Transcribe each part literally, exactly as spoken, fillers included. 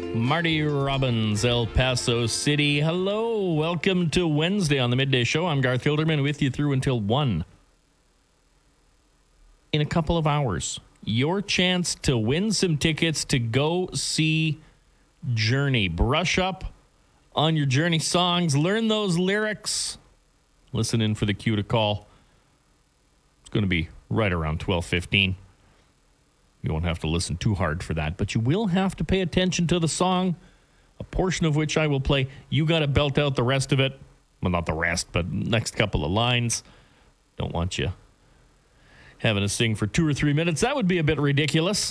Marty Robbins, El Paso City. Hello, welcome to Wednesday on the Midday Show. I'm Garth Hilderman with you through until one. In a couple of hours, your chance to win some tickets to go see Journey. Brush up on your Journey songs, learn those lyrics. Listen in for the cue to call. It's going to be right around twelve fifteen. You won't have to listen too hard for that, but you will have to pay attention to the song, a portion of which I will play. You got to belt out the rest of it. Well, not the rest, but next couple of lines. Don't want you having to sing for two or three minutes. That would be a bit ridiculous.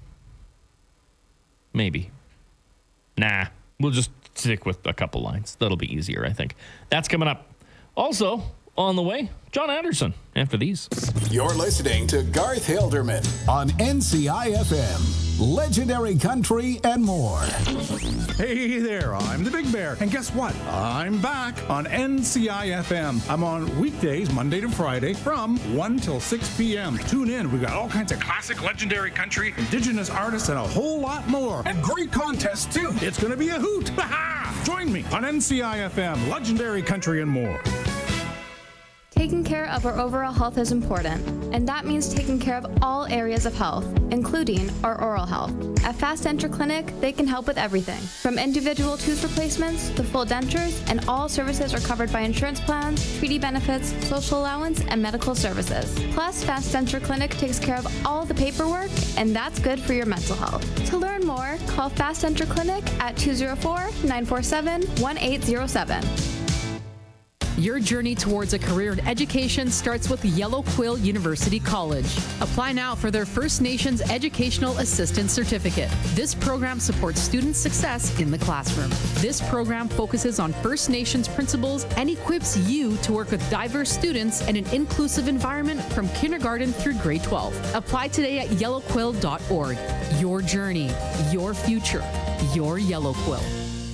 Maybe. Nah, we'll just stick with a couple lines. That'll be easier, I think. That's coming up. Also, on the way, John Anderson after these. You're listening to Garth Hilderman on N C I F M, Legendary Country and more. Hey there, I'm the Big Bear. And guess what? I'm back on N C I F M. I'm on weekdays, Monday to Friday, from one till six p.m. Tune in. We've got all kinds of classic legendary country, indigenous artists, and a whole lot more. And great contests, too. It's going to be a hoot. Ha-ha! Join me on N C I F M, Legendary Country and more. Taking care of our overall health is important, and that means taking care of all areas of health, including our oral health. At Fast Denture Clinic, they can help with everything, from individual tooth replacements to full dentures, and all services are covered by insurance plans, treaty benefits, social allowance, and medical services. Plus, Fast Denture Clinic takes care of all the paperwork, and that's good for your mental health. To learn more, call Fast Denture Clinic at two oh four, nine four seven, one eight oh seven. Your journey towards a career in education starts with Yellow Quill University College. Apply now for their First Nations Educational Assistant Certificate. This program supports student success in the classroom. This program focuses on First Nations principles and equips you to work with diverse students in an inclusive environment from kindergarten through grade twelve. Apply today at yellow quill dot org. Your journey, your future, your Yellow Quill.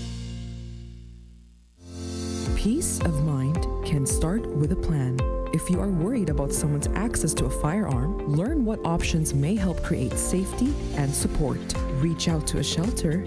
Peace of mind can start with a plan. If you are worried about someone's access to a firearm, learn what options may help create safety and support. Reach out to a shelter